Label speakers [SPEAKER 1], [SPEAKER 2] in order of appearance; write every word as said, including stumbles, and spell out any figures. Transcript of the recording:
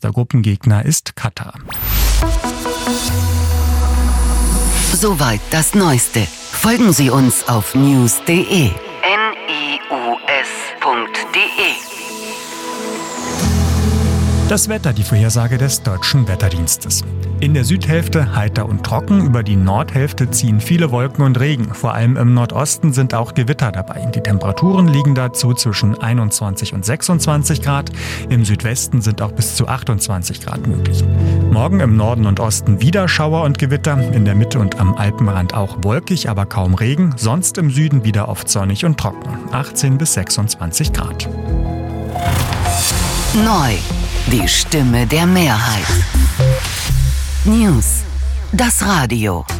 [SPEAKER 1] Nächster Gruppengegner ist Katar.
[SPEAKER 2] Soweit das Neueste. Folgen Sie uns auf news punkt de. N I U S punkt de.
[SPEAKER 1] Das Wetter, die Vorhersage des Deutschen Wetterdienstes. In der Südhälfte heiter und trocken, über die Nordhälfte ziehen viele Wolken und Regen. Vor allem im Nordosten sind auch Gewitter dabei. Die Temperaturen liegen dazu zwischen einundzwanzig und sechsundzwanzig Grad. Im Südwesten sind auch bis zu achtundzwanzig Grad möglich. Morgen im Norden und Osten wieder Schauer und Gewitter. In der Mitte und am Alpenrand auch wolkig, aber kaum Regen. Sonst im Süden wieder oft sonnig und trocken. achtzehn bis sechsundzwanzig Grad.
[SPEAKER 2] Neu. Die Stimme der Mehrheit. News. Das Radio.